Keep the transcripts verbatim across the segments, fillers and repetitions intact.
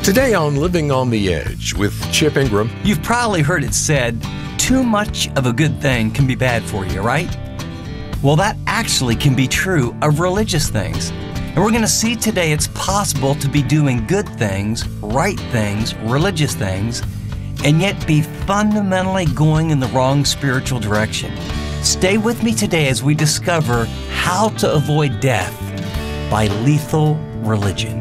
Today on Living on the Edge with Chip Ingram. You've probably heard it said, too much of a good thing can be bad for you, right? Well, that actually can be true of religious things. And we're going to see today it's possible to be doing good things, right things, religious things, and yet be fundamentally going in the wrong spiritual direction. Stay with me today as we discover how to avoid death by lethal religion.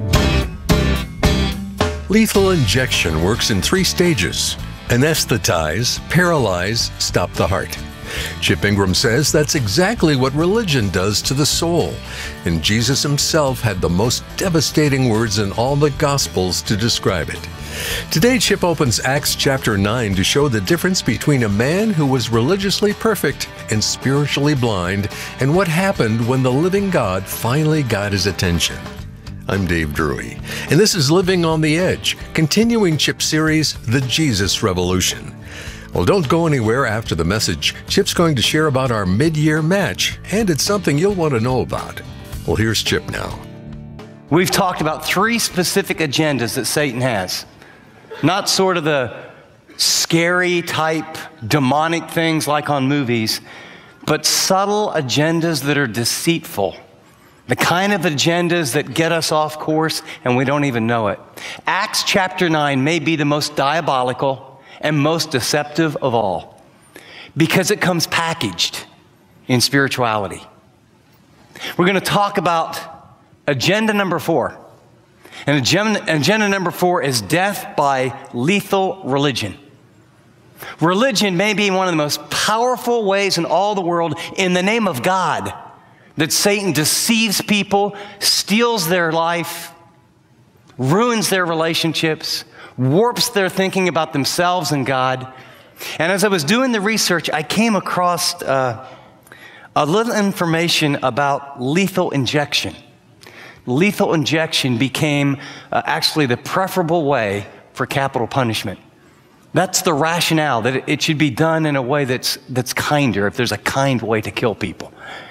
Lethal injection works in three stages: anesthetize, paralyze, stop the heart. Chip Ingram says that's exactly what religion does to the soul, and Jesus himself had the most devastating words in all the Gospels to describe it. Today, Chip opens Acts chapter nine to show the difference between a man who was religiously perfect and spiritually blind, and what happened when the living God finally got his attention. I'm Dave Drury, and this is Living on the Edge, continuing Chip's series, The Jesus Revolution. Well, don't go anywhere after the message. Chip's going to share about our mid-year match, and it's something you'll want to know about. Well, here's Chip now. We've talked about three specific agendas that Satan has. Not sort of the scary type demonic things like on movies, but subtle agendas that are deceitful. The kind of agendas that get us off course and we don't even know it. Acts chapter nine may be the most diabolical and most deceptive of all because it comes packaged in spirituality. We're going to talk about agenda number four. And agenda, agenda number four is death by lethal religion. Religion may be one of the most powerful ways in all the world in the name of God that Satan deceives people, steals their life, ruins their relationships, warps their thinking about themselves and God. And as I was doing the research, I came across uh, a little information about lethal injection. Lethal injection became uh, actually the preferable way for capital punishment. That's the rationale, that it, it should be done in a way that's, that's kinder, if there's a kind way to kill people.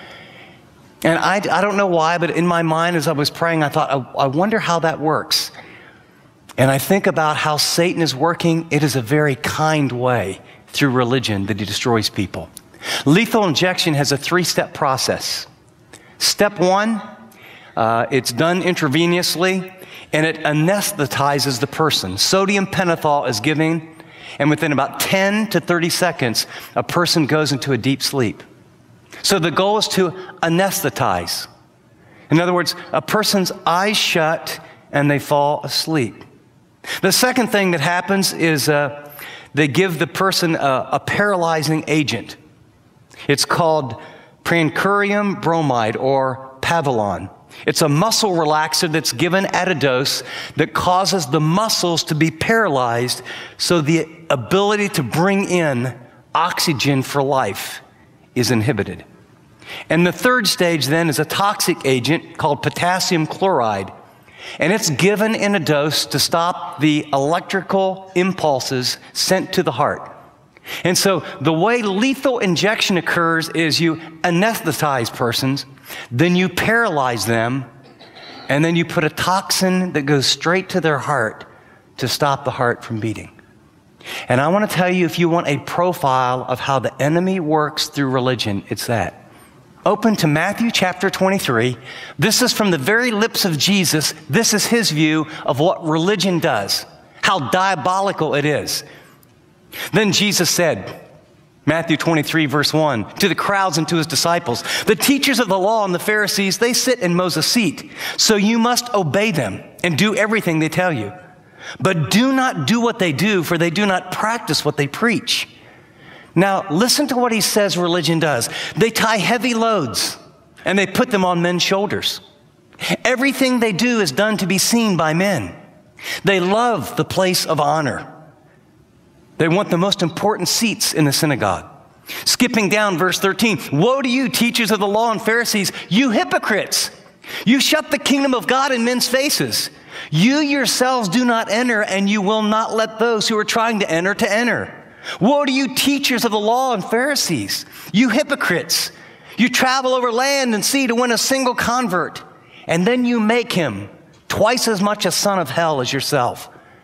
And I, I don't know why, but in my mind as I was praying, I thought, I, I wonder how that works. And I think about how Satan is working. It is a very kind way through religion that he destroys people. Lethal injection has a three-step process. Step one, uh, it's done intravenously, and it anesthetizes the person. Sodium pentothal is given, and within about ten to thirty seconds, a person goes into a deep sleep. So the goal is to anesthetize. In other words, a person's eyes shut and they fall asleep. The second thing that happens is uh, they give the person a, a paralyzing agent. It's called prancurium bromide or Pavilon. It's a muscle relaxer that's given at a dose that causes the muscles to be paralyzed, so the ability to bring in oxygen for life is inhibited. And the third stage then is a toxic agent called potassium chloride. And it's given in a dose to stop the electrical impulses sent to the heart. And so the way lethal injection occurs is you anesthetize persons, then you paralyze them, and then you put a toxin that goes straight to their heart to stop the heart from beating. And I want to tell you, if you want a profile of how the enemy works through religion, it's that. Open to Matthew chapter twenty-three. This is from the very lips of Jesus. This is his view of what religion does, how diabolical it is. Then Jesus said, Matthew twenty-three, verse one, to the crowds and to his disciples, the teachers of the law and the Pharisees, they sit in Moses' seat. So you must obey them and do everything they tell you. But do not do what they do, for they do not practice what they preach. Now, listen to what he says religion does. They tie heavy loads, and they put them on men's shoulders. Everything they do is done to be seen by men. They love the place of honor. They want the most important seats in the synagogue. Skipping down verse thirteen, woe to you, teachers of the law and Pharisees, you hypocrites! You shut the kingdom of God in men's faces. You yourselves do not enter, and you will not let those who are trying to enter to enter. Woe to you, teachers of the law and Pharisees, you hypocrites! You travel over land and sea to win a single convert, and then you make him twice as much a son of hell as yourself.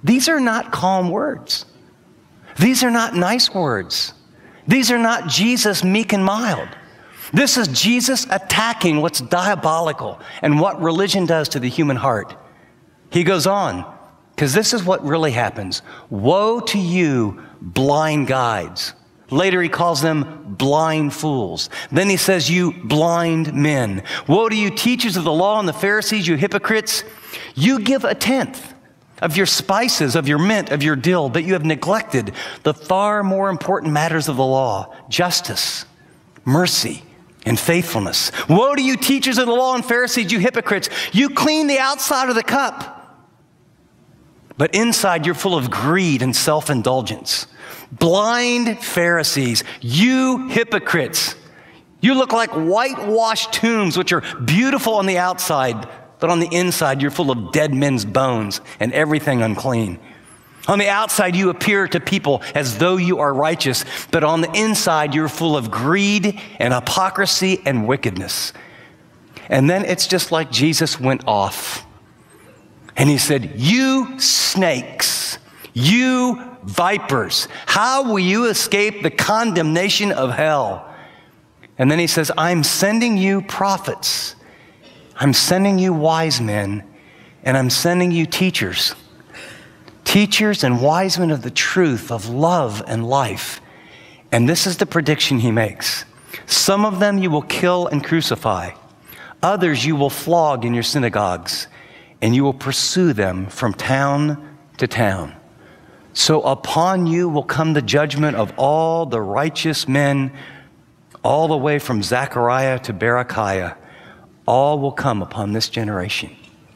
These are not calm words. These are not nice words. These are not Jesus meek and mild. This is Jesus attacking what's diabolical and what religion does to the human heart. He goes on, because this is what really happens. Woe to you, blind guides. Later he calls them blind fools. Then he says, you blind men. Woe to you, teachers of the law and the Pharisees, you hypocrites. You give a tenth of your spices, of your mint, of your dill, but you have neglected the far more important matters of the law, justice, mercy, and faithfulness. Woe to you, teachers of the law and Pharisees, you hypocrites. You clean the outside of the cup, but inside you're full of greed and self-indulgence. Blind Pharisees, you hypocrites. You look like whitewashed tombs, which are beautiful on the outside, but on the inside you're full of dead men's bones and everything unclean. On the outside, you appear to people as though you are righteous, but on the inside, you're full of greed and hypocrisy and wickedness. And then it's just like Jesus went off. And he said, you snakes, you vipers, how will you escape the condemnation of hell? And then he says, I'm sending you prophets. I'm sending you wise men, and I'm sending you teachers. Teachers and wise men of the truth, of love and life. And this is the prediction he makes. Some of them you will kill and crucify. Others you will flog in your synagogues, and you will pursue them from town to town. So upon you will come the judgment of all the righteous men, all the way from Zechariah to Berechiah. All will come upon this generation.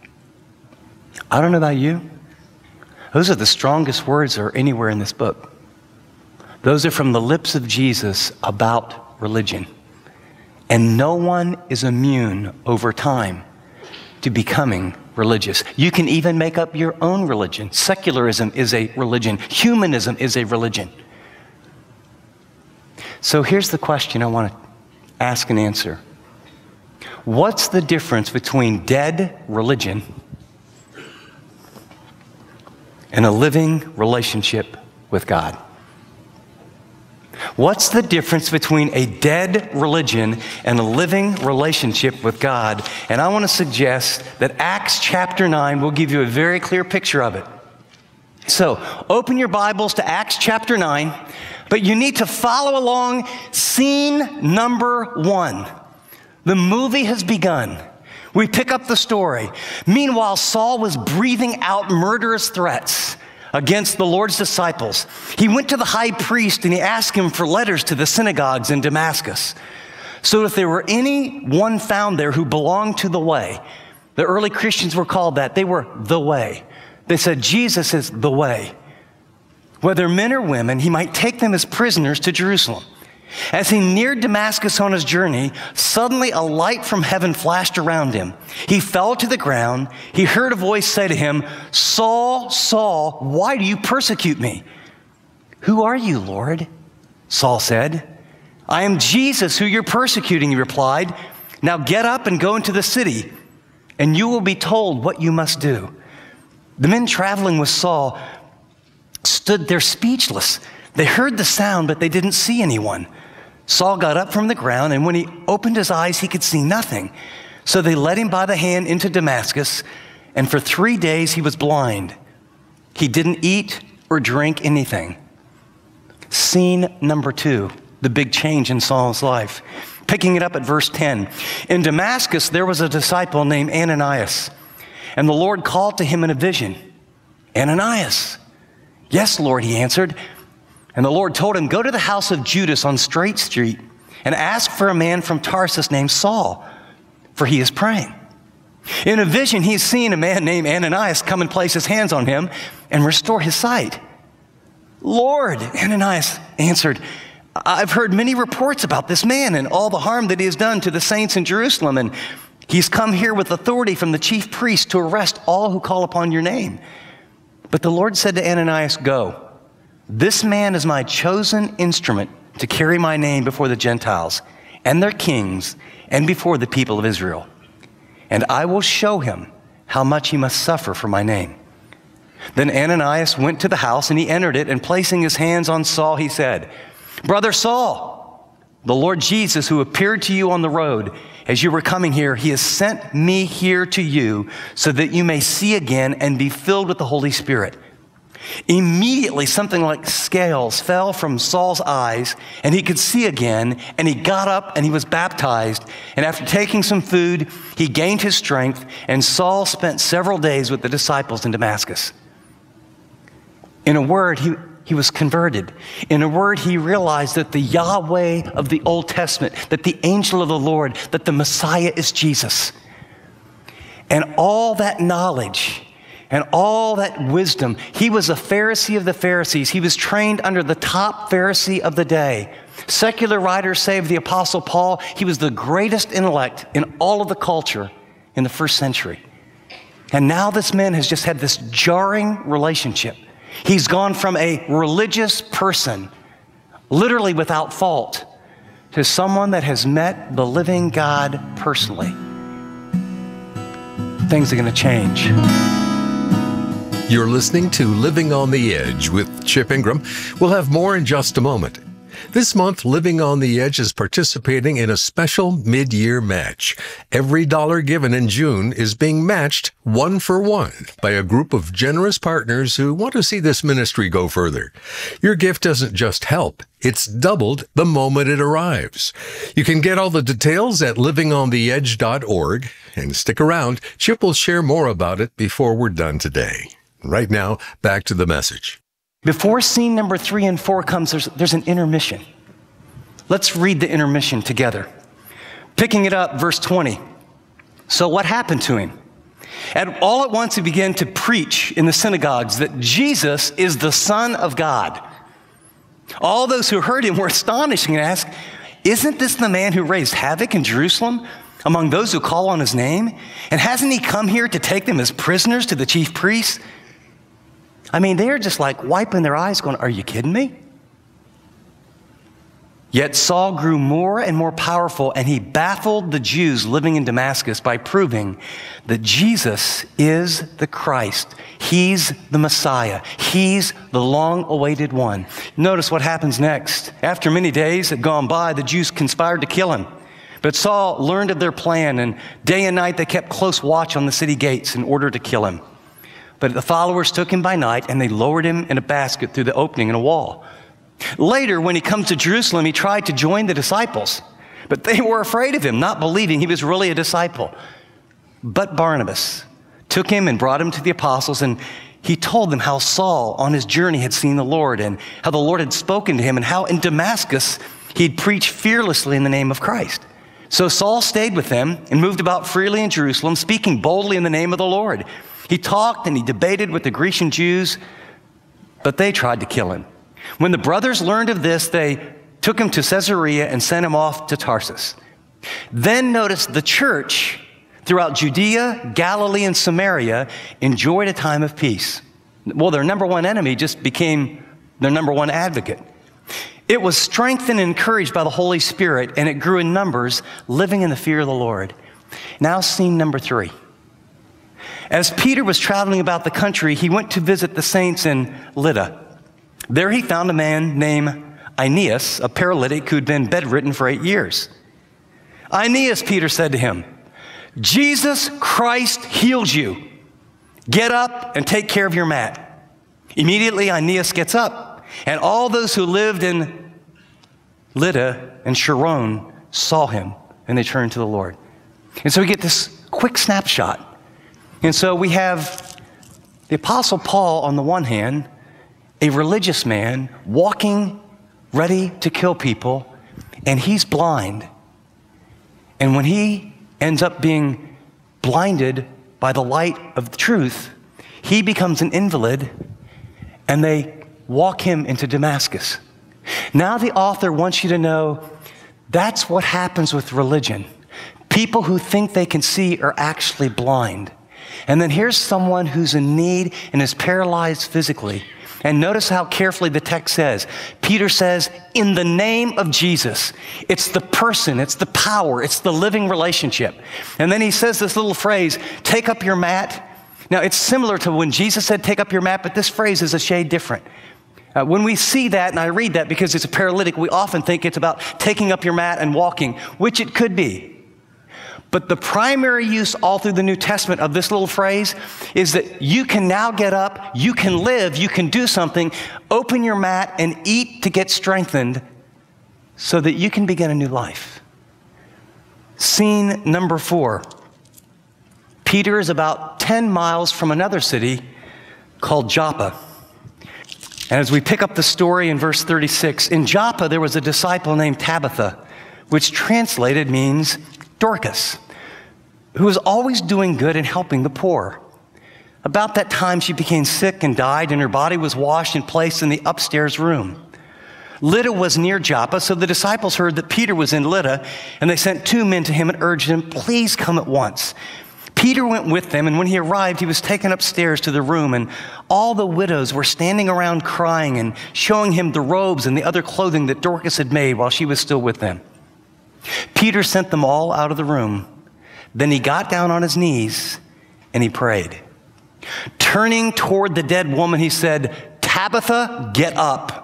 I don't know about you. Those are the strongest words that are anywhere in this book. Those are from the lips of Jesus about religion. And no one is immune over time to becoming religious. You can even make up your own religion. Secularism is a religion. Humanism is a religion. So here's the question I want to ask and answer. What's the difference between dead religion and a living relationship with God? What's the difference between a dead religion and a living relationship with God? And I want to suggest that Acts chapter nine will give you a very clear picture of it. So open your Bibles to Acts chapter nine, but you need to follow along scene number one. The movie has begun. We pick up the story. Meanwhile, Saul was breathing out murderous threats against the Lord's disciples. He went to the high priest and he asked him for letters to the synagogues in Damascus. So if there were anyone found there who belonged to the way, the early Christians were called that. They were the way. They said, Jesus is the way. Whether men or women, he might take them as prisoners to Jerusalem. As he neared Damascus on his journey, suddenly a light from heaven flashed around him. He fell to the ground. He heard a voice say to him, Saul, Saul, why do you persecute me? Who are you, Lord? Saul said. I am Jesus who you're persecuting, he replied. Now get up and go into the city, and you will be told what you must do. The men traveling with Saul stood there speechless. They heard the sound, but they didn't see anyone. Saul got up from the ground, and when he opened his eyes, he could see nothing. So they led him by the hand into Damascus, and for three days he was blind. He didn't eat or drink anything. Scene number two, the big change in Saul's life. Picking it up at verse ten. In Damascus, there was a disciple named Ananias, and the Lord called to him in a vision, Ananias. Yes, Lord, he answered. And the Lord told him, go to the house of Judas on Straight Street and ask for a man from Tarsus named Saul, for he is praying. In a vision, he's seen a man named Ananias come and place his hands on him and restore his sight. Lord, Ananias answered, I've heard many reports about this man and all the harm that he has done to the saints in Jerusalem, and he's come here with authority from the chief priest to arrest all who call upon your name. But the Lord said to Ananias, go. This man is my chosen instrument to carry my name before the Gentiles and their kings and before the people of Israel. And I will show him how much he must suffer for my name. Then Ananias went to the house, and he entered it, and placing his hands on Saul, he said, "Brother Saul, the Lord Jesus, who appeared to you on the road as you were coming here, he has sent me here to you so that you may see again and be filled with the Holy Spirit." Immediately, something like scales fell from Saul's eyes, and he could see again, and he got up and he was baptized. And after taking some food, he gained his strength, and Saul spent several days with the disciples in Damascus. In a word, he, he was converted. In a word, he realized that the Yahweh of the Old Testament, that the angel of the Lord, that the Messiah is Jesus. And all that knowledge and all that wisdom. He was a Pharisee of the Pharisees. He was trained under the top Pharisee of the day. Secular writers say of the Apostle Paul, he was the greatest intellect in all of the culture in the first century. And now this man has just had this jarring relationship. He's gone from a religious person, literally without fault, to someone that has met the living God personally. Things are going to change. You're listening to Living on the Edge with Chip Ingram. We'll have more in just a moment. This month, Living on the Edge is participating in a special mid-year match. Every dollar given in June is being matched one for one by a group of generous partners who want to see this ministry go further. Your gift doesn't just help, it's doubled the moment it arrives. You can get all the details at living on the edge dot org, and stick around. Chip will share more about it before we're done today. Right now, back to the message. Before scene number three and four comes, there's, there's an intermission. Let's read the intermission together. Picking it up, verse twenty. So what happened to him? And all at once he began to preach in the synagogues that Jesus is the Son of God. All those who heard him were astonished and asked, "Isn't this the man who raised havoc in Jerusalem among those who call on his name? And hasn't he come here to take them as prisoners to the chief priests?" I mean, they're just like wiping their eyes going, "Are you kidding me?" Yet Saul grew more and more powerful, and he baffled the Jews living in Damascus by proving that Jesus is the Christ. He's the Messiah. He's the long-awaited one. Notice what happens next. After many days had gone by, the Jews conspired to kill him. But Saul learned of their plan, and day and night they kept close watch on the city gates in order to kill him. But the followers took him by night, and they lowered him in a basket through the opening in a wall. Later, when he comes to Jerusalem, he tried to join the disciples, but they were afraid of him, not believing he was really a disciple. But Barnabas took him and brought him to the apostles, and he told them how Saul on his journey had seen the Lord, and how the Lord had spoken to him, and how in Damascus he'd preached fearlessly in the name of Christ. So Saul stayed with them and moved about freely in Jerusalem, speaking boldly in the name of the Lord. He talked and he debated with the Grecian Jews, but they tried to kill him. When the brothers learned of this, they took him to Caesarea and sent him off to Tarsus. Then notice the church throughout Judea, Galilee, and Samaria enjoyed a time of peace. Well, their number one enemy just became their number one advocate. It was strengthened and encouraged by the Holy Spirit, and it grew in numbers, living in the fear of the Lord. Now, scene number three. As Peter was traveling about the country, he went to visit the saints in Lydda. There he found a man named Aeneas, a paralytic who had been bedridden for eight years. "Aeneas," Peter said to him, "Jesus Christ heals you. Get up and take care of your mat." Immediately Aeneas gets up, and all those who lived in Lydda and Sharon saw him, and they turned to the Lord. And so we get this quick snapshot. And so we have the Apostle Paul on the one hand, a religious man walking ready to kill people, and he's blind. And when he ends up being blinded by the light of the truth, he becomes an invalid, and they walk him into Damascus. Now the author wants you to know that's what happens with religion. People who think they can see are actually blind. And then here's someone who's in need and is paralyzed physically. And notice how carefully the text says. Peter says, in the name of Jesus. It's the person, it's the power, it's the living relationship. And then he says this little phrase, take up your mat. Now, it's similar to when Jesus said, take up your mat, but this phrase is a shade different. Uh, when we see that, and I read that because it's a paralytic, we often think it's about taking up your mat and walking, which it could be. But the primary use all through the New Testament of this little phrase is that you can now get up, you can live, you can do something, open your mat and eat to get strengthened so that you can begin a new life. Scene number four. Peter is about ten miles from another city called Joppa. And as we pick up the story in verse thirty-six, in Joppa there was a disciple named Tabitha, which translated means Dorcas, who was always doing good and helping the poor. About that time she became sick and died, and her body was washed and placed in the upstairs room. Lydda was near Joppa, so the disciples heard that Peter was in Lydda, and they sent two men to him and urged him, please come at once. Peter went with them, and when he arrived, he was taken upstairs to the room, and all the widows were standing around crying and showing him the robes and the other clothing that Dorcas had made while she was still with them. Peter sent them all out of the room. Then he got down on his knees and he prayed. Turning toward the dead woman, he said, Tabitha, get up.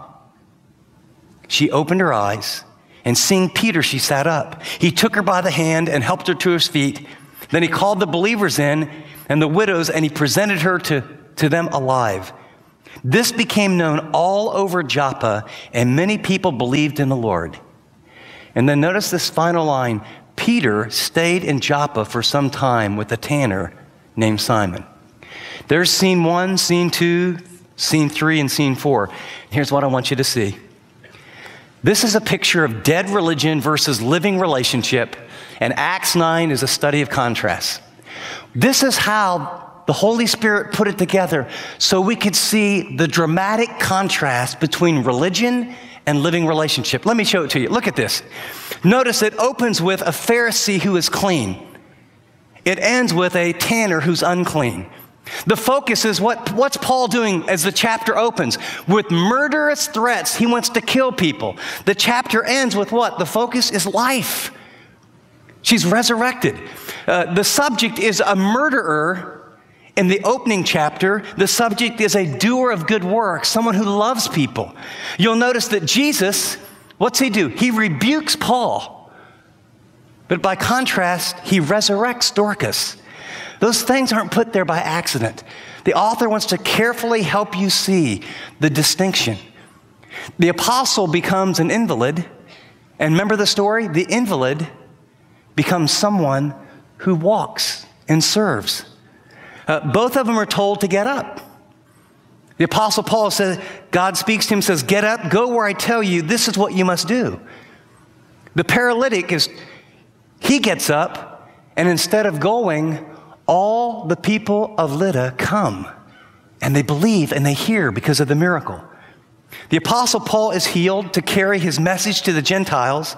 She opened her eyes, and seeing Peter, she sat up. He took her by the hand and helped her to his feet. Then he called the believers in and the widows, and he presented her to, to them alive. This became known all over Joppa, and many people believed in the Lord. And then notice this final line. Peter stayed in Joppa for some time with a tanner named Simon. There's scene one, scene two, scene three, and scene four. Here's what I want you to see. This is a picture of dead religion versus living relationship, and Acts nine is a study of contrast. This is how the Holy Spirit put it together so we could see the dramatic contrast between religion and living relationship. Let me show it to you. Look at this. Notice it opens with a Pharisee who is clean. It ends with a tanner who's unclean. The focus is what, what's Paul doing as the chapter opens? With murderous threats, he wants to kill people. The chapter ends with what? The focus is life. She's resurrected. Uh, the subject is a murderer. In the opening chapter, the subject is a doer of good works, someone who loves people. You'll notice that Jesus, what's he do? He rebukes Paul. But by contrast, he resurrects Dorcas. Those things aren't put there by accident. The author wants to carefully help you see the distinction. The apostle becomes an invalid, and remember the story? The invalid becomes someone who walks and serves. Uh, both of them are told to get up. The apostle Paul says, God speaks to him, says, get up, go where I tell you, this is what you must do. The paralytic is, he gets up, and instead of going, all the people of Lydda come, and they believe and they hear because of the miracle. The apostle Paul is healed to carry his message to the Gentiles.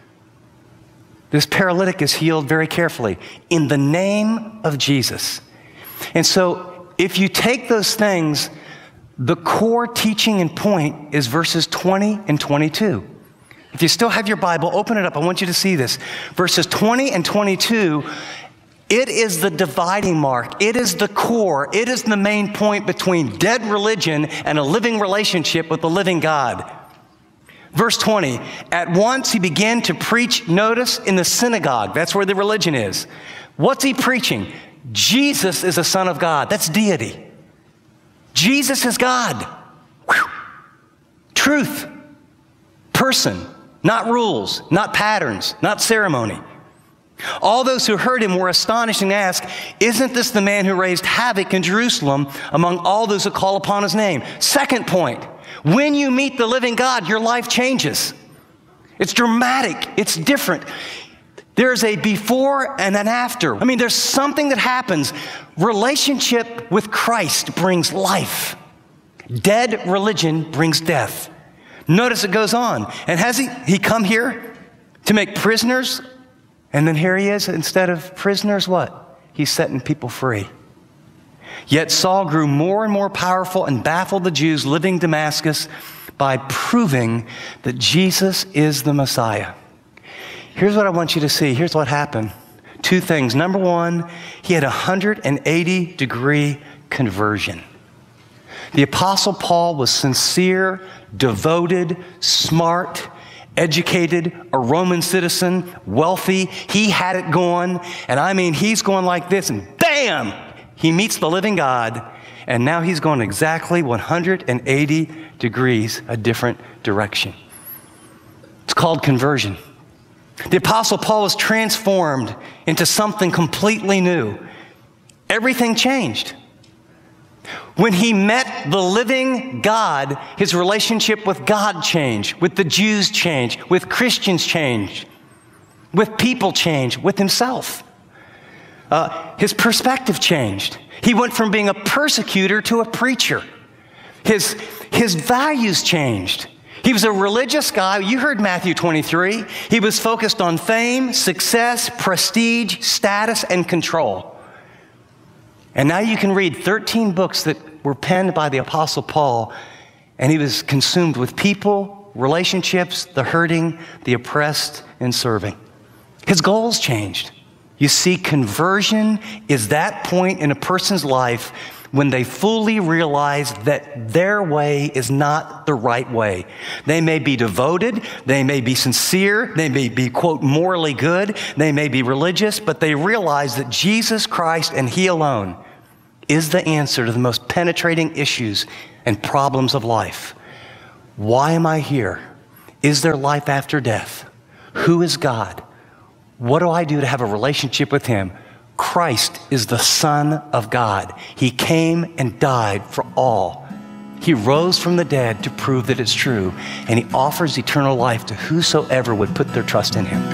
This paralytic is healed very carefully in the name of Jesus. And so if you take those things, the core teaching and point is verses twenty and twenty-two. If you still have your Bible, open it up. I want you to see this. Verses twenty and twenty-two, it is the dividing mark. It is the core. It is the main point between dead religion and a living relationship with the living God. Verse twenty, at once he began to preach, notice, in the synagogue. That's where the religion is. What's he preaching? Jesus is a son of God. That's deity. Jesus is God. Whew. Truth. Person. Not rules. Not patterns. Not ceremony. All those who heard him were astonished and asked, isn't this the man who raised havoc in Jerusalem among all those who call upon his name? Second point, when you meet the living God, your life changes. It's dramatic. It's different. There's a before and an after. I mean, there's something that happens. Relationship with Christ brings life. Dead religion brings death. Notice it goes on. And has he, he come here to make prisoners? And then here he is, instead of prisoners, what? He's setting people free. Yet Saul grew more and more powerful and baffled the Jews living in Damascus by proving that Jesus is the Messiah. Here's what I want you to see. Here's what happened. two things. Number one, he had a one hundred eighty degree conversion. The Apostle Paul was sincere, devoted, smart, educated, a Roman citizen, wealthy. He had it going. And I mean, he's going like this, and bam, he meets the living God. And now he's going exactly one hundred eighty degrees a different direction. It's called conversion. The Apostle Paul was transformed into something completely new. Everything changed. When he met the living God, his relationship with God changed, with the Jews changed, with Christians changed, with people changed, with himself. Uh, his perspective changed. He went from being a persecutor to a preacher. His, his values changed. He was a religious guy. You heard Matthew twenty-three. He was focused on fame, success, prestige, status, and control. And now you can read thirteen books that were penned by the Apostle Paul, and he was consumed with people, relationships, the hurting, the oppressed, and serving. His goals changed. You see, conversion is that point in a person's life when they fully realize that their way is not the right way. They may be devoted, they may be sincere, they may be, quote, morally good, they may be religious, but they realize that Jesus Christ and He alone is the answer to the most penetrating issues and problems of life. Why am I here? Is there life after death? Who is God? What do I do to have a relationship with Him? Christ is the Son of God. He came and died for all. He rose from the dead to prove that it's true, and He offers eternal life to whosoever would put their trust in Him.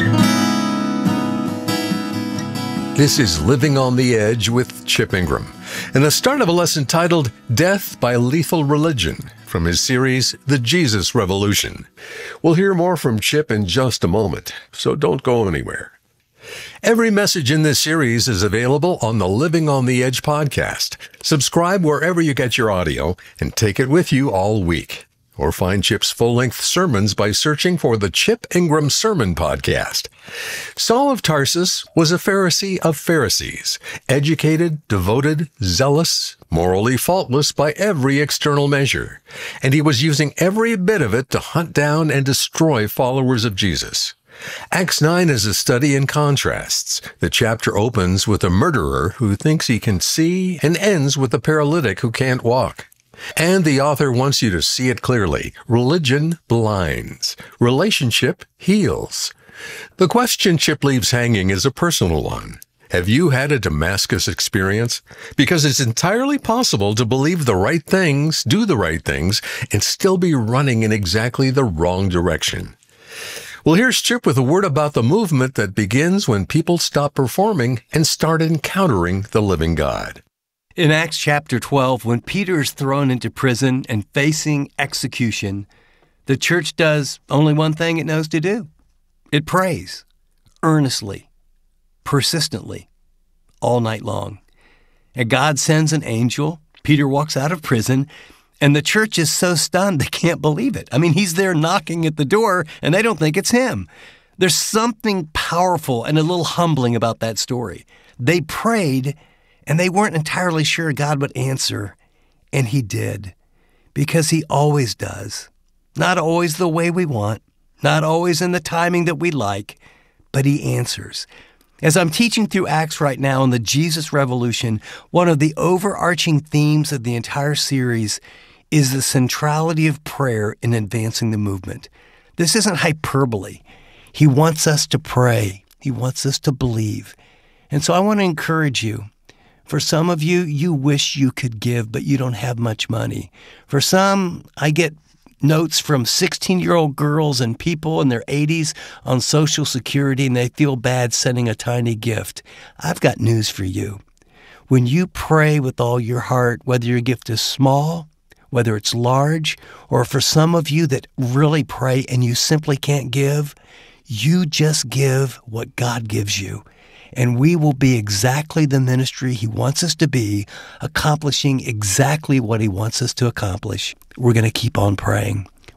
This is Living on the Edge with Chip Ingram, and the start of a lesson titled Death by Lethal Religion from his series, The Jesus Revolution. We'll hear more from Chip in just a moment, so don't go anywhere. Every message in this series is available on the Living on the Edge podcast. Subscribe wherever you get your audio and take it with you all week. Or find Chip's full-length sermons by searching for the Chip Ingram Sermon Podcast. Saul of Tarsus was a Pharisee of Pharisees, educated, devoted, zealous, morally faultless by every external measure, and he was using every bit of it to hunt down and destroy followers of Jesus. Acts nine is a study in contrasts. The chapter opens with a murderer who thinks he can see and ends with a paralytic who can't walk. And the author wants you to see it clearly. Religion blinds. Relationship heals. The question Chip leaves hanging is a personal one. Have you had a Damascus experience? Because it's entirely possible to believe the right things, do the right things, and still be running in exactly the wrong direction. Well, here's Chip with a word about the movement that begins when people stop performing and start encountering the living God. In Acts chapter twelve, when Peter is thrown into prison and facing execution, the church does only one thing it knows to do. It prays, earnestly, persistently, all night long. And God sends an angel. Peter walks out of prison, and the church is so stunned they can't believe it. I mean, he's there knocking at the door, and they don't think it's him. There's something powerful and a little humbling about that story. They prayed, and they weren't entirely sure God would answer, and He did, because He always does. Not always the way we want, not always in the timing that we like, but He answers. As I'm teaching through Acts right now on the Jesus Revolution, one of the overarching themes of the entire series is the centrality of prayer in advancing the movement. This isn't hyperbole. He wants us to pray. He wants us to believe. And so I want to encourage you. For some of you, you wish you could give, but you don't have much money. For some, I get notes from sixteen-year-old girls and people in their eighties on Social Security, and they feel bad sending a tiny gift. I've got news for you. When you pray with all your heart, whether your gift is small, whether it's large, or for some of you that really pray and you simply can't give, you just give what God gives you. And we will be exactly the ministry He wants us to be, accomplishing exactly what He wants us to accomplish. We're going to keep on praying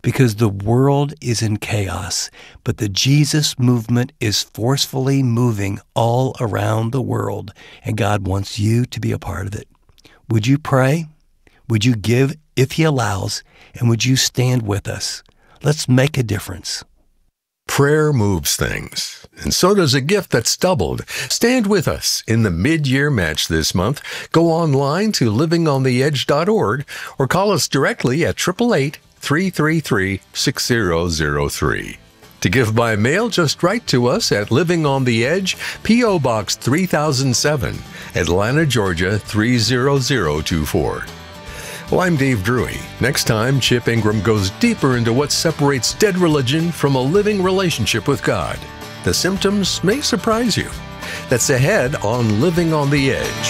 because the world is in chaos, but the Jesus movement is forcefully moving all around the world, and God wants you to be a part of it. Would you pray? Would you give if He allows? And would you stand with us? Let's make a difference. Prayer moves things, and so does a gift that's doubled. Stand with us in the mid-year match this month. Go online to living on the edge dot org or call us directly at eight eight eight, three three three, six zero zero three. To give by mail, just write to us at Living on the Edge, P O Box three thousand seven, Atlanta, Georgia three zero zero two four. Well, I'm Dave Drury. Next time, Chip Ingram goes deeper into what separates dead religion from a living relationship with God. The symptoms may surprise you. That's ahead on Living on the Edge.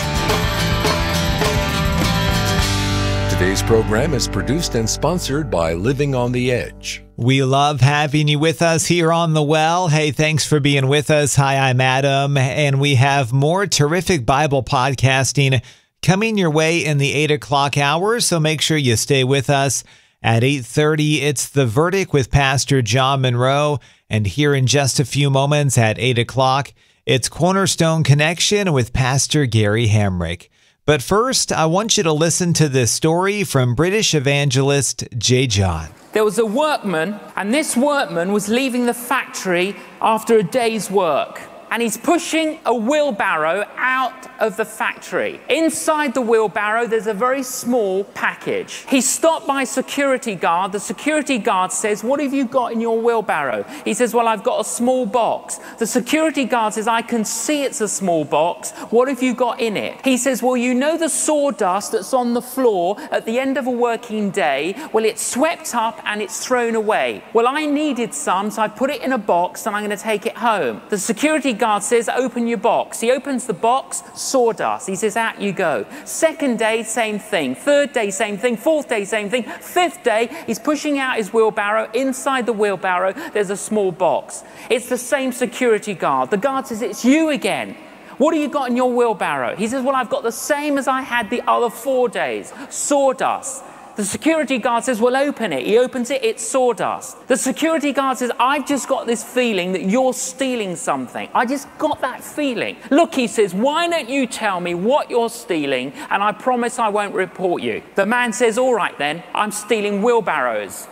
Today's program is produced and sponsored by Living on the Edge. We love having you with us here on The Well. Hey, thanks for being with us. Hi, I'm Adam, and we have more terrific Bible podcasting coming your way in the eight o'clock hour, so make sure you stay with us. At eight thirty, it's The Verdict with Pastor John Monroe, and here in just a few moments at eight o'clock, it's Cornerstone Connection with Pastor Gary Hamrick. But first, I want you to listen to this story from British evangelist J. John. There was a workman, and this workman was leaving the factory after a day's work. And he's pushing a wheelbarrow out of the factory. Inside the wheelbarrow, there's a very small package. He's stopped by a security guard. The security guard says, "What have you got in your wheelbarrow?" He says, "Well, I've got a small box." The security guard says, "I can see it's a small box. What have you got in it?" He says, "Well, you know the sawdust that's on the floor at the end of a working day? Well, it's swept up and it's thrown away. Well, I needed some, so I put it in a box and I'm going to take it home." The security guard says, "Open your box." He opens the box, sawdust. He says, "Out you go." Second day, same thing. Third day, same thing. Fourth day, same thing. Fifth day, he's pushing out his wheelbarrow. Inside the wheelbarrow, there's a small box. It's the same security guard. The guard says, "It's you again. What have you got in your wheelbarrow?" He says, "Well, I've got the same as I had the other four days, sawdust." The security guard says, "Well, open it." He opens it, it's sawdust. The security guard says, "I've just got this feeling that you're stealing something. I just got that feeling." "Look," he says, "why don't you tell me what you're stealing, and I promise I won't report you." The man says, "All right then, I'm stealing wheelbarrows."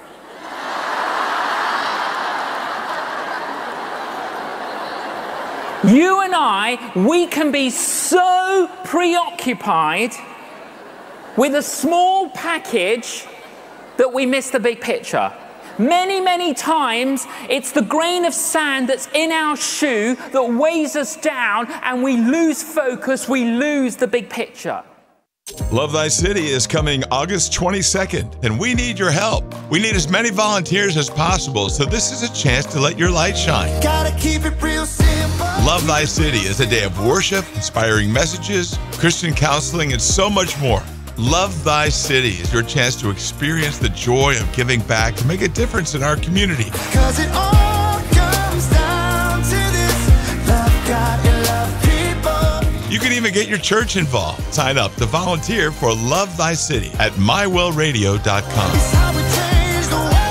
You and I, we can be so preoccupied with a small package that we miss the big picture. Many, many times, it's the grain of sand that's in our shoe that weighs us down, and we lose focus, we lose the big picture. Love Thy City is coming August twenty-second, and we need your help. We need as many volunteers as possible, so this is a chance to let your light shine. Gotta keep it real simple. Love Thy City is a day of worship, inspiring messages, Christian counseling, and so much more. Love Thy City is your chance to experience the joy of giving back to make a difference in our community. Cause it all comes down to this: love God and love people. You can even get your church involved. Sign up to volunteer for Love Thy City at my well radio dot com. It's how we change the world.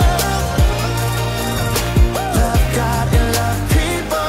Love God and love people.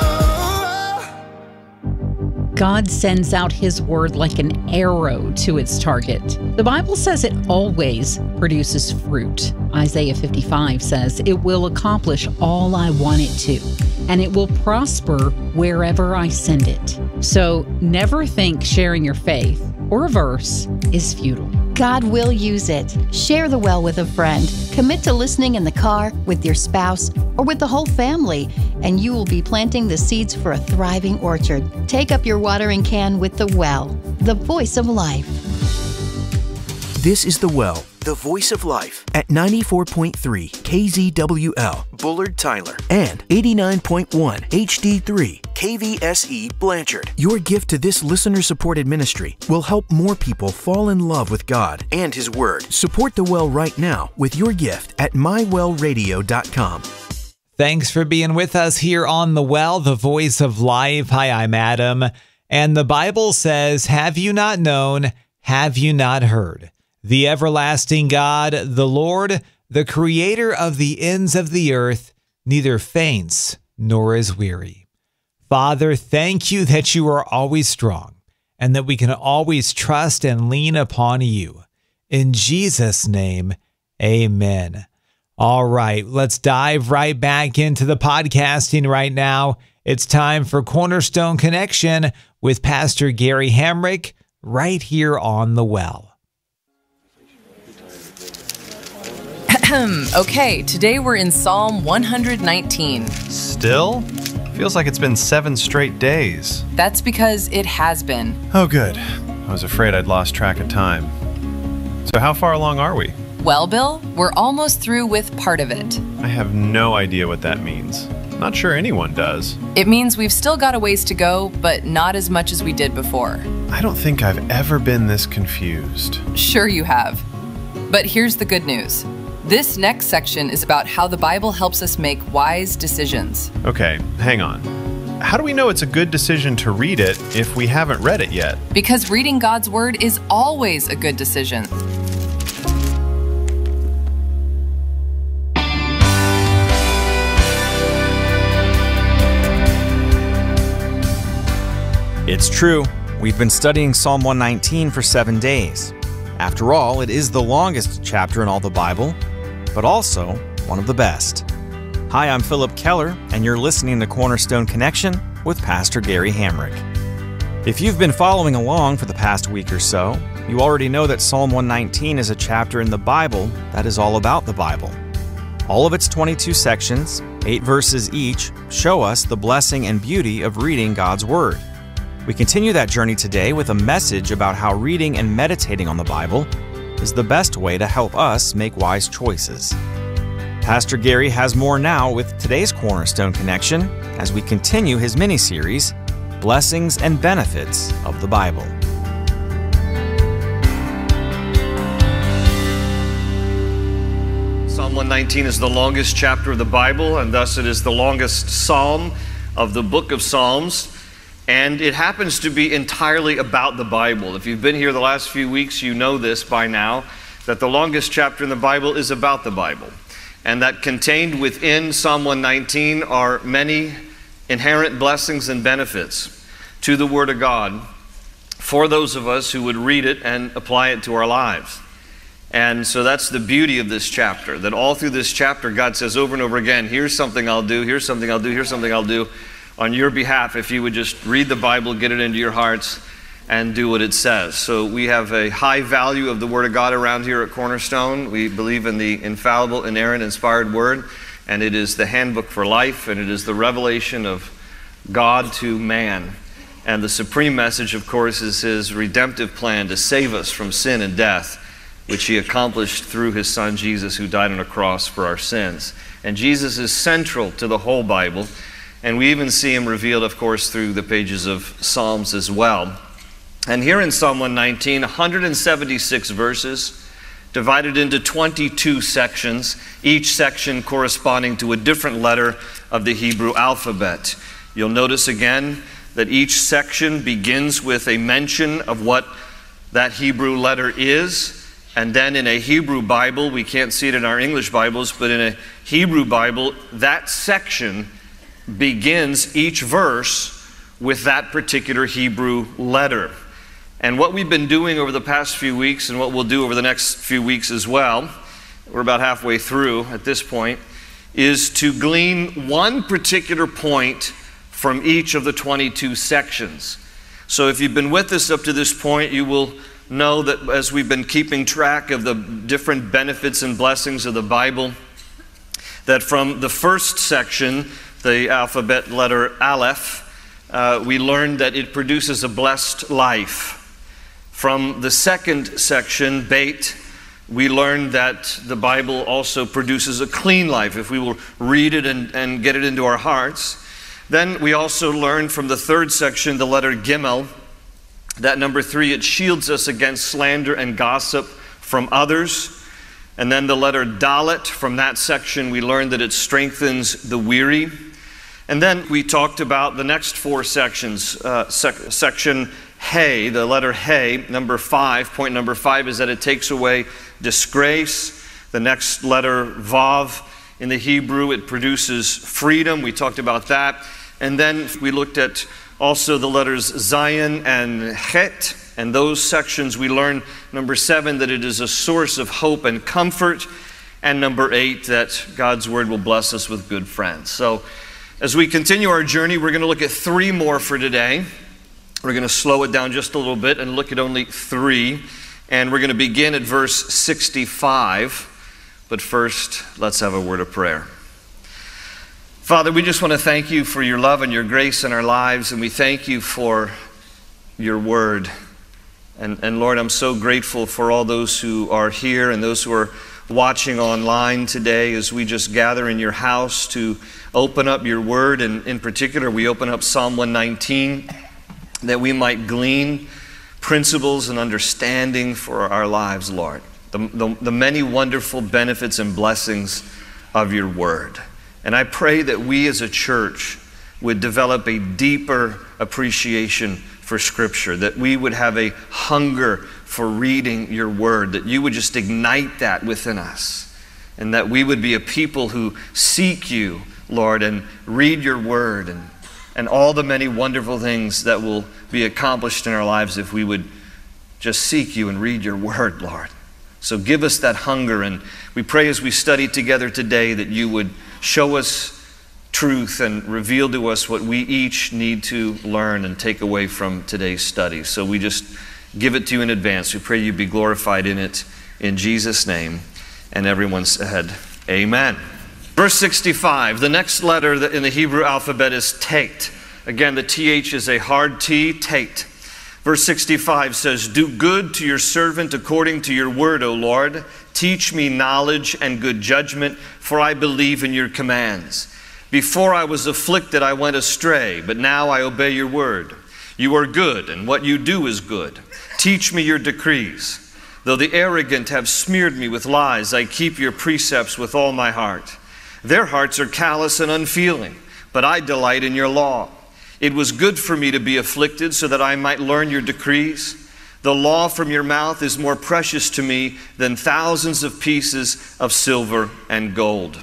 God sends out His word like an arrow to its target. The Bible says it always produces fruit. Isaiah fifty-five says it will accomplish all I want it to, and it will prosper wherever I send it. So never think sharing your faith or a verse is futile. God will use it. Share the well with a friend. Commit to listening in the car, with your spouse, or with the whole family, and you will be planting the seeds for a thriving orchard. Take up your watering can with The Well, the voice of life. This is The Well, the voice of life, at ninety-four point three K Z W L, Bullard, Tyler, and eighty-nine point one H D three K V S E, Blanchard. Your gift to this listener-supported ministry will help more people fall in love with God and His Word. Support The Well right now with your gift at my well radio dot com. Thanks for being with us here on The Well, the voice of life. Hi, I'm Adam. And the Bible says, "Have you not known? Have you not heard? The everlasting God, the Lord, the creator of the ends of the earth neither faints nor is weary. Father, thank you that you are always strong and that we can always trust and lean upon you. In Jesus' name, amen. All right, let's dive right back into the podcasting right now. It's time for Cornerstone Connection with Pastor Gary Hamrick right here on The Well. Okay, today we're in Psalm one hundred nineteen. Still? Feels like it's been seven straight days. That's because it has been. Oh, good. I was afraid I'd lost track of time. So how far along are we? Well, Bill, we're almost through with part of it. I have no idea what that means. Not sure anyone does. It means we've still got a ways to go, but not as much as we did before. I don't think I've ever been this confused. Sure you have. But here's the good news. This next section is about how the Bible helps us make wise decisions. Okay, hang on. How do we know it's a good decision to read it if we haven't read it yet? Because reading God's Word is always a good decision. It's true. We've been studying Psalm one nineteen for seven days. After all, it is the longest chapter in all the Bible, but also one of the best. Hi, I'm Philip Keller, and you're listening to Cornerstone Connection with Pastor Gary Hamrick. If you've been following along for the past week or so, you already know that Psalm one nineteen is a chapter in the Bible that is all about the Bible. All of its twenty-two sections, eight verses each, show us the blessing and beauty of reading God's Word. We continue that journey today with a message about how reading and meditating on the Bible is the best way to help us make wise choices. Pastor Gary has more now with today's Cornerstone Connection as we continue his mini-series, Blessings and Benefits of the Bible. Psalm one nineteen is the longest chapter of the Bible, and thus it is the longest psalm of the book of Psalms. And it happens to be entirely about the Bible. If you've been here the last few weeks, you know this by now, that the longest chapter in the Bible is about the Bible. And that contained within Psalm one nineteen are many inherent blessings and benefits to the Word of God for those of us who would read it and apply it to our lives. And so that's the beauty of this chapter, that all through this chapter, God says over and over again, here's something I'll do, here's something I'll do, here's something I'll do on your behalf if you would just read the Bible, get it into your hearts, and do what it says. So we have a high value of the Word of God around here at Cornerstone. We believe in the infallible, inerrant, inspired Word, and it is the handbook for life, and it is the revelation of God to man. And the supreme message, of course, is His redemptive plan to save us from sin and death, which He accomplished through His Son Jesus, who died on a cross for our sins. And Jesus is central to the whole Bible. And we even see Him revealed, of course, through the pages of Psalms as well. And here in Psalm one nineteen, one hundred seventy-six verses, divided into twenty-two sections, each section corresponding to a different letter of the Hebrew alphabet. You'll notice again that each section begins with a mention of what that Hebrew letter is. And then in a Hebrew Bible, we can't see it in our English Bibles, but in a Hebrew Bible, that section begins each verse with that particular Hebrew letter. And what we've been doing over the past few weeks, and what we'll do over the next few weeks as well, we're about halfway through at this point, is to glean one particular point from each of the twenty-two sections. So if you've been with us up to this point, you will know that as we've been keeping track of the different benefits and blessings of the Bible, that from the first section, the alphabet letter Aleph, uh, we learned that it produces a blessed life. From the second section, Beit, we learned that the Bible also produces a clean life if we will read it and, and get it into our hearts. Then we also learned from the third section, the letter Gimel, that number three, it shields us against slander and gossip from others. And then the letter Dalet, from that section we learned that it strengthens the weary. And then we talked about the next four sections. Uh, sec section Hey, the letter Hey, number five, point number five is that it takes away disgrace. the next letter, Vav, in the Hebrew, it produces freedom. We talked about that. And then we looked at also the letters Zayin and Het. And those sections we learned, number seven, that it is a source of hope and comfort. And number eight, that God's word will bless us with good friends. So as we continue our journey, we're going to look at three more for today. We're going to slow it down just a little bit and look at only three. And we're going to begin at verse sixty-five. But first, let's have a word of prayer. Father, we just want to thank you for your love and your grace in our lives. And we thank you for your word. And, and Lord, I'm so grateful for all those who are here and those who are watching online today as we just gather in your house to open up your word. And in particular, we open up Psalm one nineteen that we might glean principles and understanding for our lives, Lord. The, the, the many wonderful benefits and blessings of your word. And I pray that we as a church would develop a deeper appreciation for Scripture, that we would have a hunger for reading your word, that you would just ignite that within us, and that we would be a people who seek you, Lord, and read your word, and, and all the many wonderful things that will be accomplished in our lives if we would just seek you and read your word, Lord. So give us that hunger, and we pray as we study together today that you would show us truth and reveal to us what we each need to learn and take away from today's study. So we just give it to you in advance. We pray you be glorified in it in Jesus' name. And everyone said, amen. Verse sixty-five, the next letter in the Hebrew alphabet is Tet. Again, the T H is a hard T, Tet. Verse sixty-five says, do good to your servant according to your word, O Lord. Teach me knowledge and good judgment, for I believe in your commands. Before I was afflicted, I went astray, but now I obey your word. You are good, and what you do is good. Teach me your decrees. Though the arrogant have smeared me with lies, I keep your precepts with all my heart. Their hearts are callous and unfeeling, but I delight in your law. It was good for me to be afflicted so that I might learn your decrees. The law from your mouth is more precious to me than thousands of pieces of silver and gold.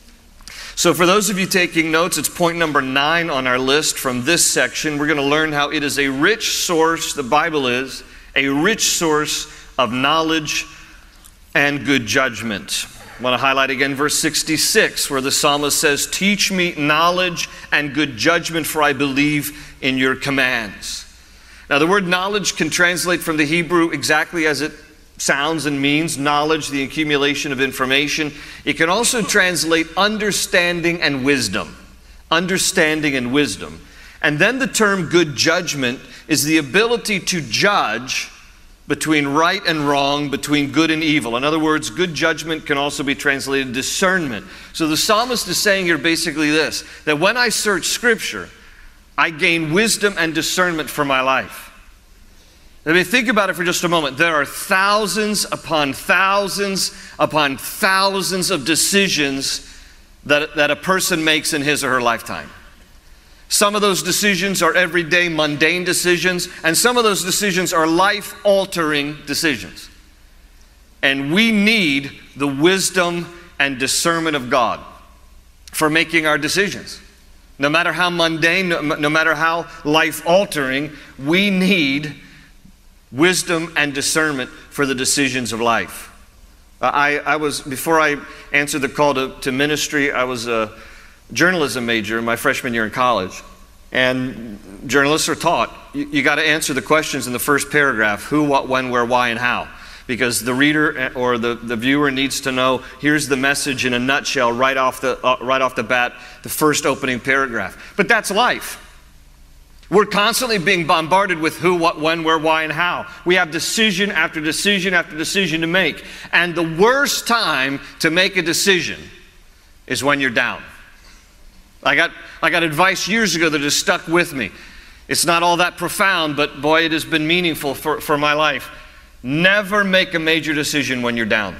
So for those of you taking notes, it's point number nine on our list from this section. We're going to learn how it is a rich source, the Bible is, a rich source of knowledge and good judgment. I want to highlight again verse sixty-six, where the psalmist says, teach me knowledge and good judgment, for I believe in your commands. Now the word knowledge can translate from the Hebrew exactly as it sounds and means, knowledge, the accumulation of information. It can also translate understanding and wisdom. Understanding and wisdom. And then the term good judgment is the ability to judge between right and wrong, between good and evil. In other words, good judgment can also be translated discernment. So the psalmist is saying here basically this, that when I search Scripture, I gain wisdom and discernment for my life. I mean, think about it for just a moment. There are thousands upon thousands upon thousands of decisions that, that a person makes in his or her lifetime. Some of those decisions are everyday mundane decisions, and some of those decisions are life-altering decisions. And we need the wisdom and discernment of God for making our decisions. No matter how mundane, no, no matter how life-altering, we need wisdom and discernment for the decisions of life. Uh, I, I was, before I answered the call to, to ministry, I was a journalism major in my freshman year in college. And journalists are taught, you, you got to answer the questions in the first paragraph, who, what, when, where, why, and how. Because the reader or the, the viewer needs to know, here's the message in a nutshell right off the, uh, right off the bat, the first opening paragraph. But that's life. We're constantly being bombarded with who, what, when, where, why, and how. We have decision after decision after decision to make. And the worst time to make a decision is when you're down. I got, I got advice years ago that has stuck with me. It's not all that profound, but boy, it has been meaningful for, for my life. Never make a major decision when you're down.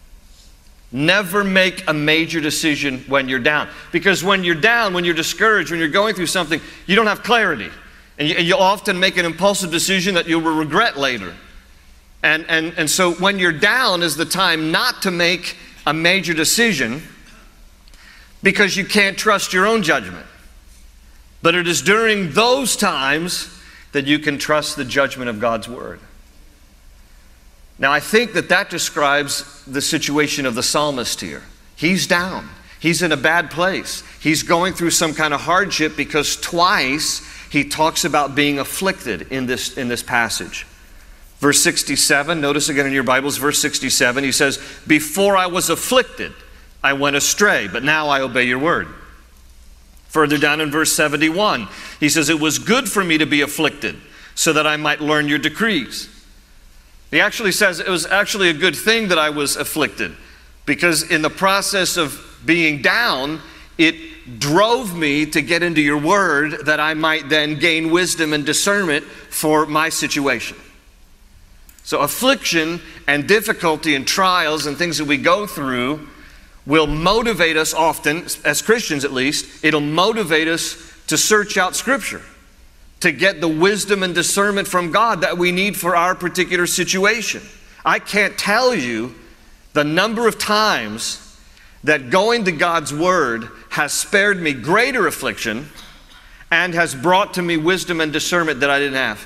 Never make a major decision when you're down. Because when you're down, when you're discouraged, when you're going through something, you don't have clarity. And, you, and you'll often make an impulsive decision that you will regret later. And, and, and so when you're down is the time not to make a major decision because you can't trust your own judgment. But it is during those times that you can trust the judgment of God's Word. Now, I think that that describes the situation of the psalmist here. He's down. He's in a bad place. He's going through some kind of hardship because twice he talks about being afflicted in this, in this passage. Verse sixty-seven, notice again in your Bibles, verse sixty-seven, he says, "Before I was afflicted, I went astray, but now I obey your word." Further down in verse seventy-one, he says, "It was good for me to be afflicted, so that I might learn your decrees." He actually says it was actually a good thing that I was afflicted, because in the process of being down, it drove me to get into your word that I might then gain wisdom and discernment for my situation. So affliction and difficulty and trials and things that we go through will motivate us often, as Christians at least, it'll motivate us to search out Scripture, to get the wisdom and discernment from God that we need for our particular situation. I can't tell you the number of times that going to God's Word has spared me greater affliction and has brought to me wisdom and discernment that I didn't have.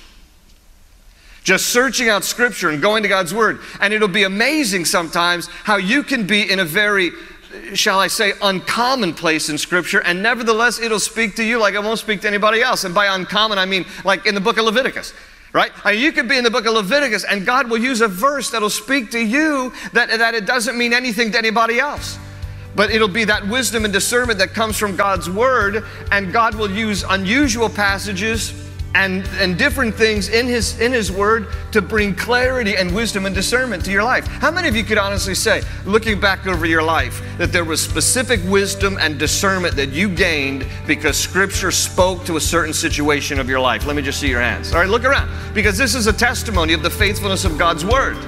Just searching out Scripture and going to God's Word. And it'll be amazing sometimes how you can be in a very, shall I say, uncommon place in Scripture, and nevertheless it'll speak to you like it won't speak to anybody else. And by uncommon, I mean like in the book of Leviticus. Right? I mean, you could be in the book of Leviticus and God will use a verse that'll speak to you that, that it doesn't mean anything to anybody else. But it'll be that wisdom and discernment that comes from God's Word, and God will use unusual passages and, and different things in His, in His Word to bring clarity and wisdom and discernment to your life. How many of you could honestly say, looking back over your life, that there was specific wisdom and discernment that you gained because Scripture spoke to a certain situation of your life? Let me just see your hands. All right, look around, because this is a testimony of the faithfulness of God's Word.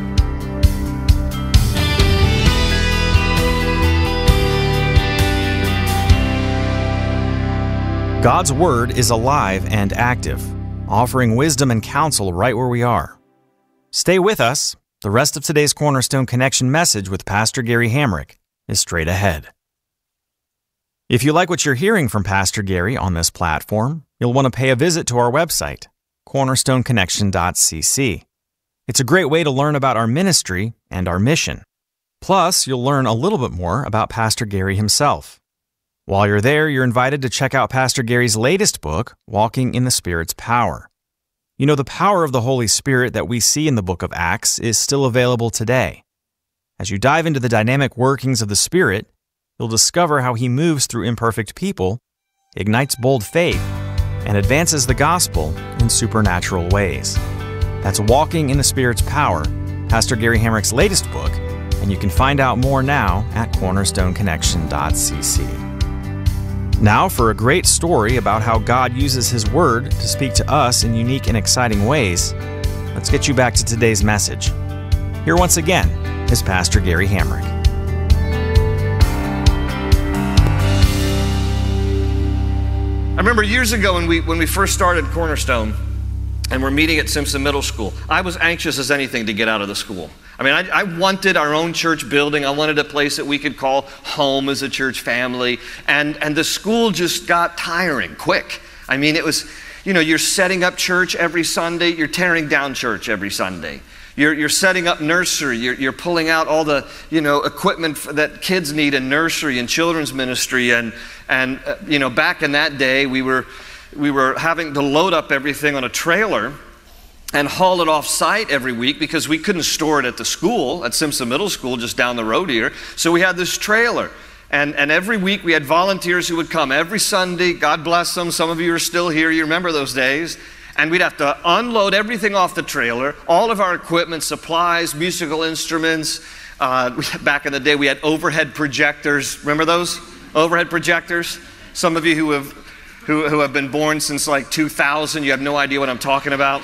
God's Word is alive and active, offering wisdom and counsel right where we are. Stay with us. The rest of today's Cornerstone Connection message with Pastor Gary Hamrick is straight ahead. If you like what you're hearing from Pastor Gary on this platform, you'll want to pay a visit to our website, cornerstone connection dot c c. It's a great way to learn about our ministry and our mission. Plus, you'll learn a little bit more about Pastor Gary himself. While you're there, you're invited to check out Pastor Gary's latest book, Walking in the Spirit's Power. You know, the power of the Holy Spirit that we see in the book of Acts is still available today. As you dive into the dynamic workings of the Spirit, you'll discover how He moves through imperfect people, ignites bold faith, and advances the gospel in supernatural ways. That's Walking in the Spirit's Power, Pastor Gary Hamrick's latest book, and you can find out more now at cornerstone connection dot c c. Now for a great story about how God uses His Word to speak to us in unique and exciting ways, let's get you back to today's message. Here once again is Pastor Gary Hamrick. I remember years ago when we, when we first started Cornerstone and we're meeting at Simpson Middle School, I was anxious as anything to get out of the school. I mean, I, I wanted our own church building. I wanted a place that we could call home as a church family. And, and the school just got tiring quick. I mean, it was, you know, you're setting up church every Sunday. You're tearing down church every Sunday. You're, you're setting up nursery. You're, you're pulling out all the, you know, equipment that kids need in nursery and children's ministry. And, and uh, you know, back in that day, we were, we were having to load up everything on a trailer and haul it off site every week because we couldn't store it at the school, at Simpson Middle School, just down the road here. So we had this trailer. And, and every week we had volunteers who would come every Sunday. God bless them. Some of you are still here. You remember those days. And we'd have to unload everything off the trailer, all of our equipment, supplies, musical instruments. Uh, back in the day, we had overhead projectors. Remember those? Overhead projectors? Some of you who have, who, who have been born since like two thousand, you have no idea what I'm talking about.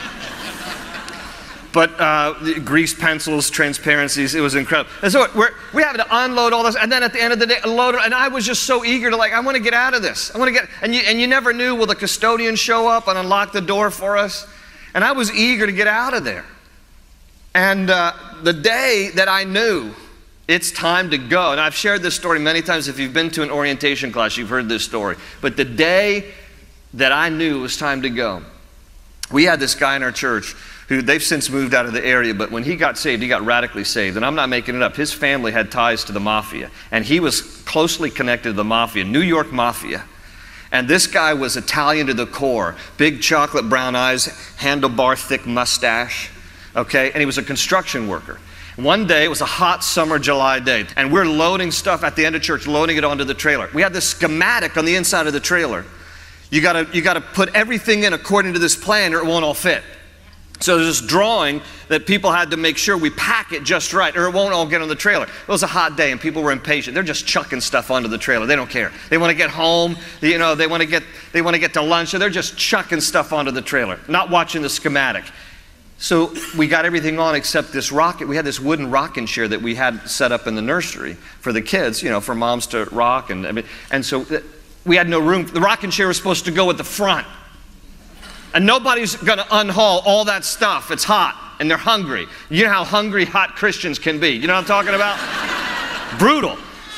But uh, grease pencils, transparencies, it was incredible. And so we're, we having to unload all this, and then at the end of the day, load it. And I was just so eager to like, I want to get out of this. I want to get, and you, and you never knew, will the custodian show up and unlock the door for us? And I was eager to get out of there. And uh, the day that I knew It's time to go. And I've shared this story many times. If you've been to an orientation class, you've heard this story. But the day that I knew it was time to go, we had this guy in our church who they've since moved out of the area, but when he got saved, he got radically saved. And I'm not making it up. His family had ties to the mafia, and he was closely connected to the mafia, New York mafia. And this guy was Italian to the core, big chocolate brown eyes, handlebar thick mustache, okay? And he was a construction worker. One day, it was a hot summer July day, and we're loading stuff at the end of church, loading it onto the trailer. We had this schematic on the inside of the trailer. You gotta, you gotta put everything in according to this plan or it won't all fit. So there's this drawing that people had to make sure we pack it just right or it won't all get on the trailer. It was a hot day and people were impatient. They're just chucking stuff onto the trailer. They don't care. They want to get home, you know, they want to get, they want to get to lunch, so they're just chucking stuff onto the trailer, not watching the schematic. So we got everything on except this rocket. We had this wooden rocking chair that we had set up in the nursery for the kids, you know, for moms to rock. And, I mean, and so we had no room. The rocking chair was supposed to go at the front. And nobody's going to unhaul all that stuff. It's hot and they're hungry. You know how hungry hot Christians can be. You know what I'm talking about? Brutal.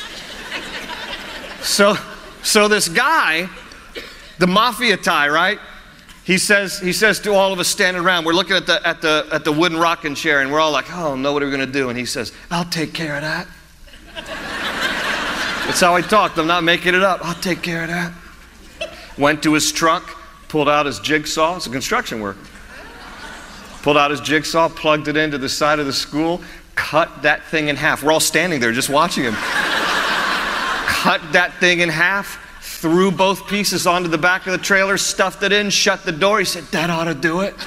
So, so this guy, the mafia tie, right? He says, he says to all of us standing around, we're looking at the, at the, at the wooden rocking chair and we're all like, oh no, what are we going to do? And he says, I'll take care of that. That's how he talked. I'm not making it up. I'll take care of that. Went to his truck, pulled out his jigsaw. It's a construction worker. Pulled out his jigsaw, plugged it into the side of the school, cut that thing in half. We're all standing there just watching him. Cut that thing in half, threw both pieces onto the back of the trailer, stuffed it in, shut the door. He said, that ought to do it.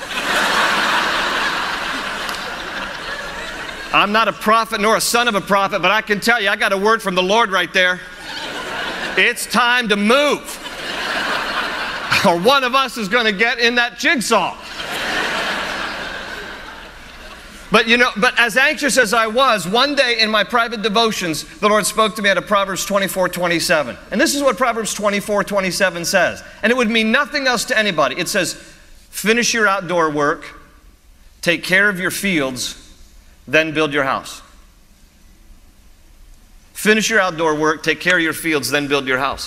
I'm not a prophet nor a son of a prophet, but I can tell you, I got a word from the Lord right there. It's time to move. Or one of us is going to get in that jigsaw. But you know, but as anxious as I was, one day in my private devotions, the Lord spoke to me out of Proverbs twenty-four twenty-seven. And this is what Proverbs twenty-four twenty-seven says. And it would mean nothing else to anybody. It says, finish your outdoor work, take care of your fields, then build your house. Finish your outdoor work, take care of your fields, then build your house.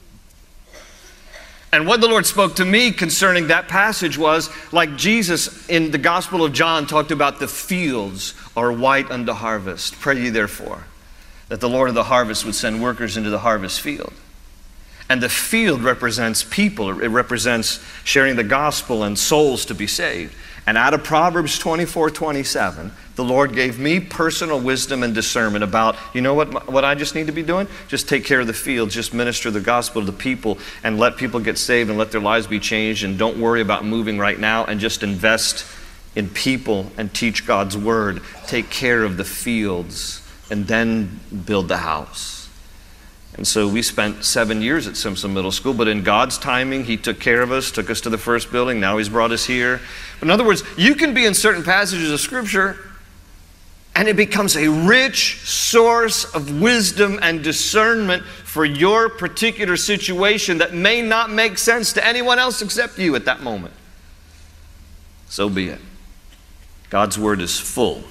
And what the Lord spoke to me concerning that passage was, like Jesus in the Gospel of John talked about, the fields are white unto harvest. Pray ye therefore that the Lord of the harvest would send workers into the harvest field. And the field represents people. It represents sharing the gospel and souls to be saved. And out of Proverbs twenty-four twenty-seven, the Lord gave me personal wisdom and discernment about, you know what, what I just need to be doing? Just take care of the field, just minister the gospel to the people and let people get saved and let their lives be changed, and don't worry about moving right now, and just invest in people and teach God's word. Take care of the fields and then build the house. And so we spent seven years at Simpson Middle School, but in God's timing, He took care of us, took us to the first building, now He's brought us here. But in other words, you can be in certain passages of Scripture and it becomes a rich source of wisdom and discernment for your particular situation that may not make sense to anyone else except you at that moment. So be it. God's Word is full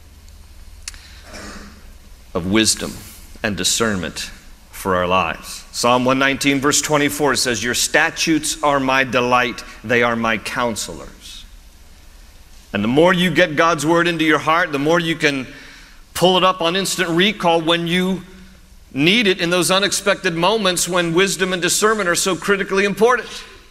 of wisdom and discernment for our lives. Psalm one nineteen verse twenty-four says, your statutes are my delight, they are my counselors. And the more you get God's word into your heart, the more you can pull it up on instant recall when you need it in those unexpected moments when wisdom and discernment are so critically important.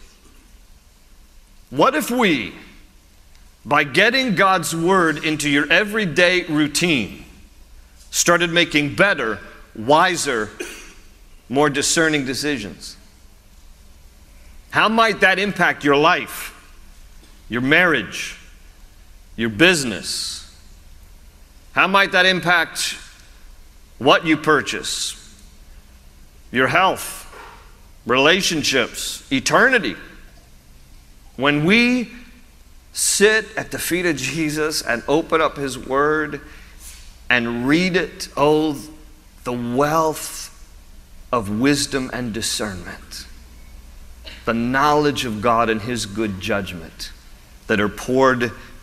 What if we, by getting God's word into your everyday routine, started making better, wiser, more discerning decisions? How might that impact your life, your marriage, your business? How might that impact what you purchase, your health, relationships, eternity? When we sit at the feet of Jesus and open up His Word and read it, oh, the wealth of wisdom and discernment, the knowledge of God and His good judgment that are poured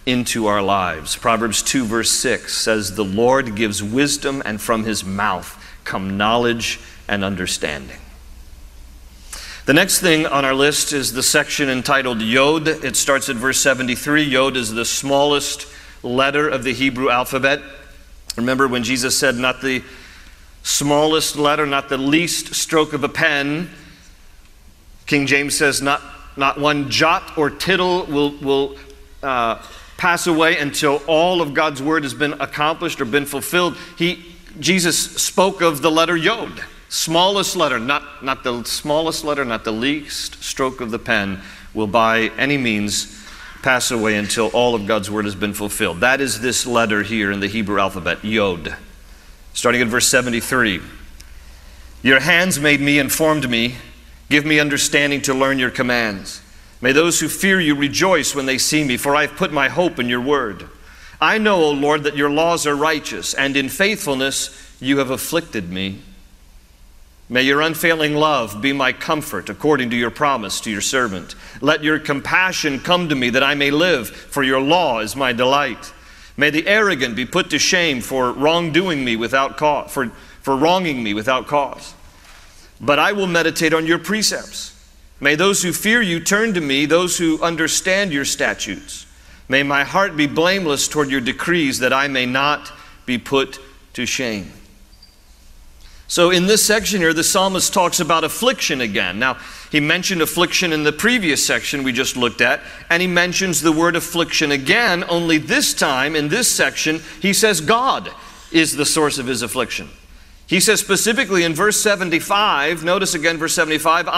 into our lives. Proverbs two verse six says, "The Lord gives wisdom, and from his mouth come knowledge and understanding." The next thing on our list is the section entitled Yod. It starts at verse seventy-three. Yod is the smallest letter of the Hebrew alphabet. Remember when Jesus said, not the smallest letter, not the least stroke of a pen. King James says, not, not one jot or tittle will, will uh, pass away until all of God's word has been accomplished or been fulfilled. He, Jesus spoke of the letter Yod. Smallest letter, not, not the smallest letter, not the least stroke of the pen will by any means pass away until all of God's word has been fulfilled. That is this letter here in the Hebrew alphabet, Yod. Starting at verse seventy-three. Your hands made me and formed me. Give me understanding to learn your commands. May those who fear you rejoice when they see me, for I have put my hope in your word. I know, O Lord, that your laws are righteous, and in faithfulness you have afflicted me. May your unfailing love be my comfort, according to your promise to your servant. Let your compassion come to me, that I may live, for your law is my delight. May the arrogant be put to shame for wrongdoing me without cause, for, for wronging me without cause. But I will meditate on your precepts. May those who fear you turn to me, those who understand your statutes. May my heart be blameless toward your decrees, that I may not be put to shame. So in this section here, the psalmist talks about affliction again. Now, he mentioned affliction in the previous section we just looked at, and he mentions the word affliction again, only this time in this section, he says God is the source of his affliction. He says specifically in verse seventy-five, notice again verse seventy-five,